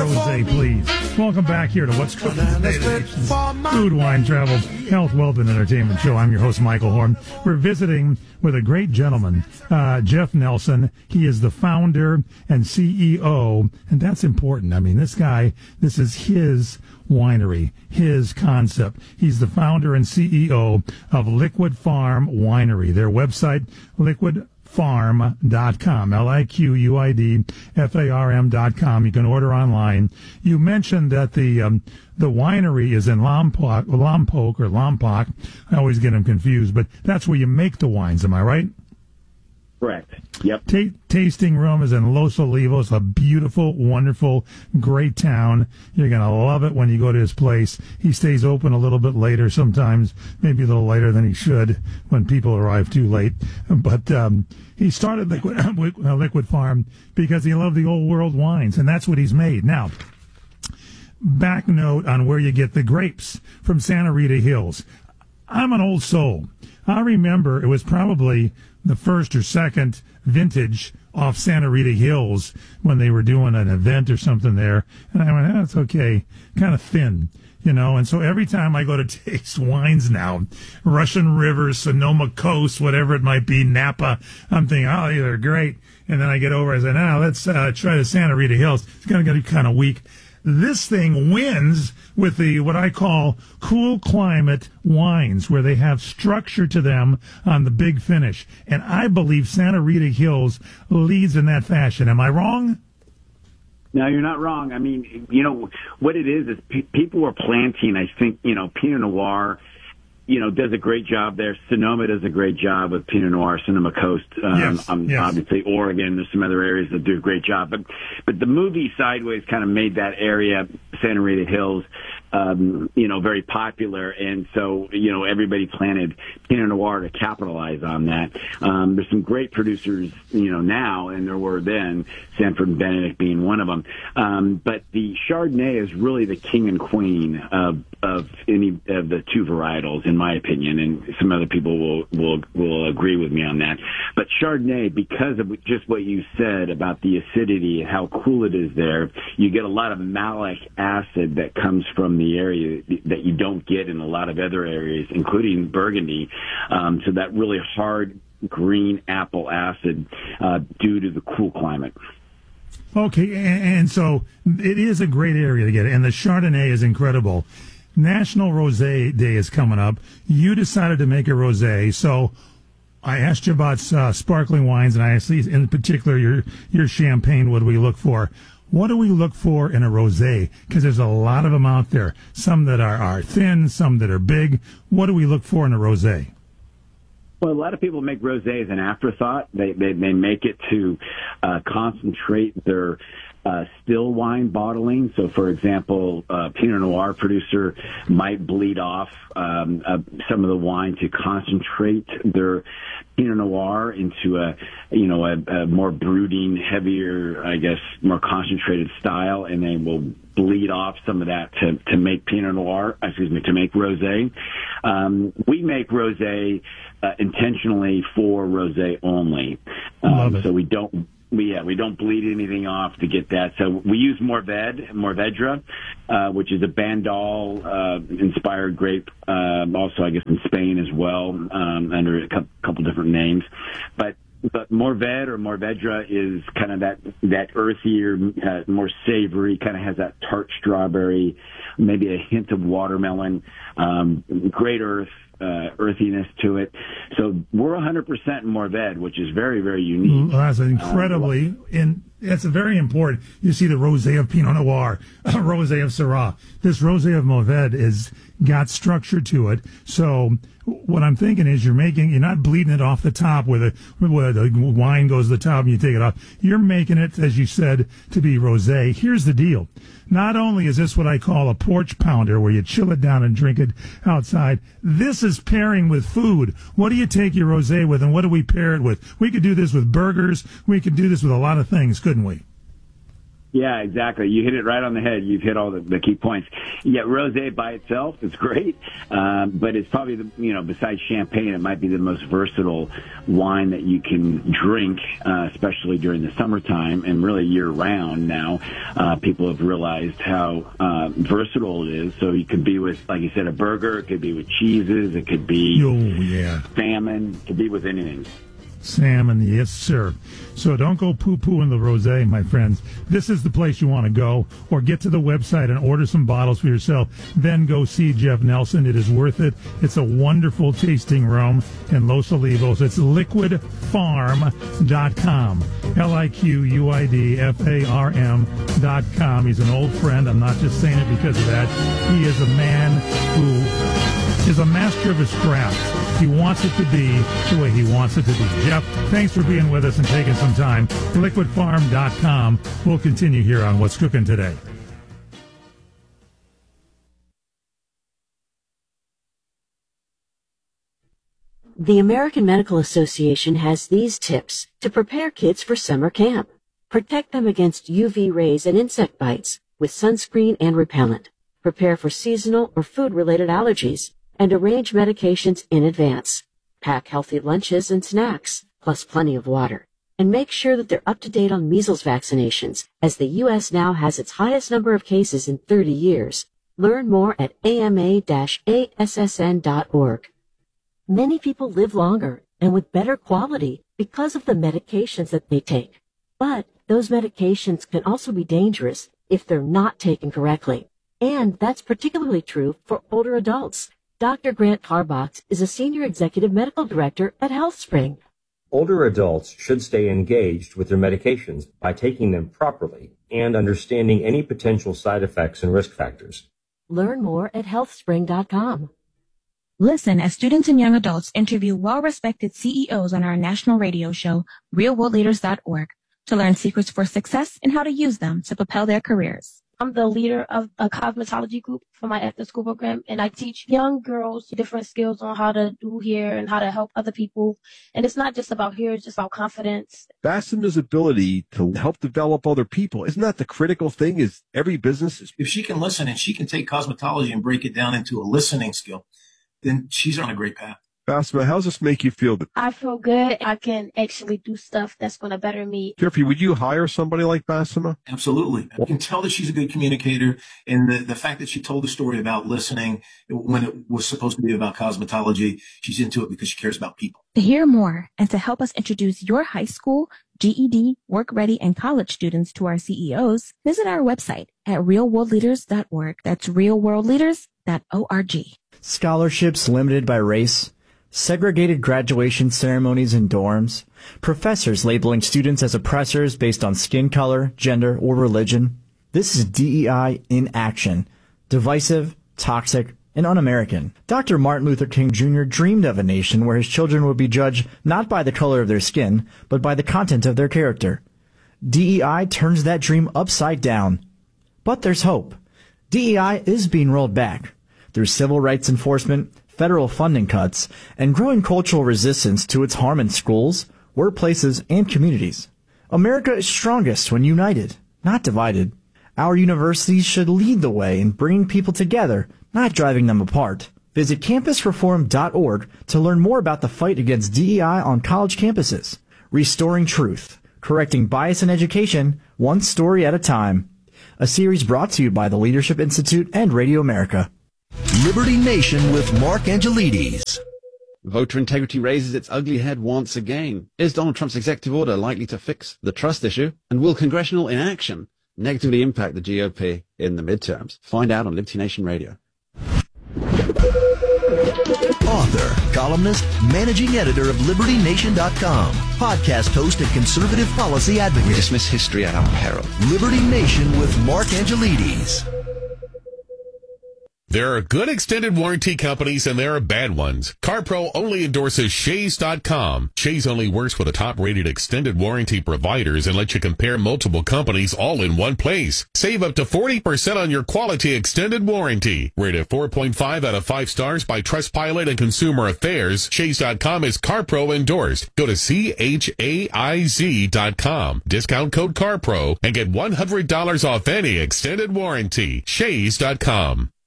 rosé, please. Welcome back here to What's Cooking Today, the nation's food, wine, travel, health, wealth, and entertainment show. I'm your host, Michael Horn. We're visiting with a great gentleman, Jeff Nelson. He is the founder and CEO, and that's important. I mean, this is his winery, his concept. He's the founder and CEO of Liquid Farm Winery. Their website, liquidfarm.com, liquidfarm.com. You can order online. You mentioned that the winery is in Lompoc. I always get them confused, but that's where you make the wines. Am I right? Correct. Yep. Tasting room is in Los Olivos, a beautiful, wonderful, great town. You're going to love it when you go to his place. He stays open a little bit later sometimes, maybe a little later than he should when people arrive too late. But he started Liquid Farm because he loved the old world wines, and that's what he's made. Now, back note on where you get the grapes from Santa Rita Hills. I'm an old soul. I remember it was probably the first or second vintage off Santa Rita Hills when they were doing an event or something there. And I went, it's okay, kind of thin, you know. And so every time I go to taste wines now, Russian River, Sonoma Coast, whatever it might be, Napa, I'm thinking, oh, they're great. And then I get over, I say, let's try the Santa Rita Hills. It's going to get kind of weak. This thing wins with the what I call cool climate wines, where they have structure to them on the big finish. And I believe Santa Rita Hills leads in that fashion. Am I wrong? No, you're not wrong. I mean, you know, what it is people are planting, I think, you know, Pinot Noir, you know, does a great job there. Sonoma does a great job with Pinot Noir, Sonoma Coast. Yes. Obviously, Oregon, there's some other areas that do a great job. But the movie Sideways kind of made that area, Santa Rita Hills, you know, very popular. And so, you know, everybody planted Pinot Noir to capitalize on that. There's some great producers, you know, now, and there were then, Sanford and Benedict being one of them. But the Chardonnay is really the king and queen of any of the two varietals, in my opinion, and some other people will agree with me on that. But Chardonnay, because of just what you said about the acidity and how cool it is there, you get a lot of malic acid that comes from the area that you don't get in a lot of other areas, including Burgundy. So that really hard green apple acid due to the cool climate. Okay, and so it is a great area to get it, and the Chardonnay is incredible. National Rosé Day is coming up. You decided to make a rosé, so I asked you about sparkling wines, and I asked you, in particular, your champagne. What do we look for? What do we look for in a rosé? Because there's a lot of them out there. Some that are thin, some that are big. What do we look for in a rosé? Well, a lot of people make rosé as an afterthought. They make it to concentrate their still wine bottling. So, for example, a Pinot Noir producer might bleed off some of the wine to concentrate their Pinot Noir into a more brooding, heavier, I guess, more concentrated style, and they will bleed off some of that to make to make rosé. We make rosé intentionally for rosé only. So we don't bleed anything off to get that. So we use Mourvedre, which is a Bandol inspired grape, also I guess in Spain as well, under a couple different names. But Mourvedre is kind of that earthier, more savory, kind of has that tart strawberry, maybe a hint of watermelon, great earthiness to it. So we're 100% Mourvedre, which is very, very unique. Well, that's incredibly, that's very important. You see the rosé of Pinot Noir, rosé of Syrah. This rosé of Mourvedre is got structure to it. So what I'm thinking is you're not bleeding it off the top where the wine goes to the top and you take it off. You're making it, as you said, to be rosé. Here's the deal. Not only is this what I call a porch pounder, where you chill it down and drink it outside, this is pairing with food. What do you take your rosé with, and what do we pair it with? We could do this with burgers. We could do this with a lot of things, couldn't we? Yeah, exactly. You hit it right on the head. You've hit all the key points. Yeah, rosé by itself is great, but it's probably besides champagne, it might be the most versatile wine that you can drink, especially during the summertime and really year round. Now, people have realized how versatile it is. So you could be with, like you said, a burger. It could be with cheeses. It could be salmon. It could be with anything. Salmon, yes, sir. So don't go poo-pooing the rosé, my friends. This is the place you want to go, or get to the website and order some bottles for yourself. Then go see Jeff Nelson. It is worth it. It's a wonderful tasting room in Los Olivos. It's liquidfarm.com. LIQUIDFARM.com. He's an old friend. I'm not just saying it because of that. He is a man who is a master of his craft. He wants it to be the way he wants it to be. Jeff, thanks for being with us and taking some time. LiquidFarm.com. We'll continue here on What's Cooking Today. The American Medical Association has these tips to prepare kids for summer camp. Protect them against UV rays and insect bites with sunscreen and repellent. Prepare for seasonal or food-related allergies, and arrange medications in advance. Pack healthy lunches and snacks, plus plenty of water. And make sure that they're up to date on measles vaccinations, as the U.S. now has its highest number of cases in 30 years. Learn more at ama-assn.org. Many people live longer and with better quality because of the medications that they take. But those medications can also be dangerous if they're not taken correctly. And that's particularly true for older adults. Dr. Grant Tarbox is a Senior Executive Medical Director at HealthSpring. Older adults should stay engaged with their medications by taking them properly and understanding any potential side effects and risk factors. Learn more at healthspring.com. Listen as students and young adults interview well-respected CEOs on our national radio show, realworldleaders.org, to learn secrets for success and how to use them to propel their careers. I'm the leader of a cosmetology group for my after-school program, and I teach young girls different skills on how to do hair and how to help other people. And it's not just about hair, it's just about confidence. Bassema's ability to help develop other people, isn't that the critical thing? Is every business if she can listen and she can take cosmetology and break it down into a listening skill, then she's on a great path. Bassema, how does this make you feel? I feel good. I can actually do stuff that's going to better me. Jeffrey, would you hire somebody like Bassema? Absolutely. I can tell that she's a good communicator, and the fact that she told the story about listening when it was supposed to be about cosmetology, she's into it because she cares about people. To hear more and to help us introduce your high school, GED, work-ready, and college students to our CEOs, visit our website at realworldleaders.org. That's realworldleaders.org. Scholarships limited by race, segregated graduation ceremonies in dorms, professors labeling students as oppressors based on skin color, gender, or religion. This is DEI in action. Divisive, toxic, and un-American. Dr. Martin Luther King Jr. dreamed of a nation where his children would be judged not by the color of their skin, but by the content of their character. DEI turns that dream upside down. But there's hope. DEI is being rolled back. Through civil rights enforcement, federal funding cuts, and growing cultural resistance to its harm in schools, workplaces, and communities. America is strongest when united, not divided. Our universities should lead the way in bringing people together, not driving them apart. Visit campusreform.org to learn more about the fight against DEI on college campuses. Restoring truth, correcting bias in education, one story at a time. A series brought to you by the Leadership Institute and Radio America. Liberty Nation with Mark Angelides. Voter integrity raises its ugly head once again. Is Donald Trump's executive order likely to fix the trust issue? And will congressional inaction negatively impact the GOP in the midterms? Find out on Liberty Nation Radio. Author, columnist, managing editor of LibertyNation.com, podcast host and conservative policy advocate. We dismiss history at our peril. Liberty Nation with Mark Angelides. There are good extended warranty companies and there are bad ones. CarPro only endorses Shays.com. Shays only works with the top-rated extended warranty providers and lets you compare multiple companies all in one place. Save up to 40% on your quality extended warranty. Rated 4.5 out of 5 stars by Trustpilot and Consumer Affairs, Shays.com is CarPro endorsed. Go to CHAIZ.com. Discount code CarPro and get $100 off any extended warranty. Shays.com.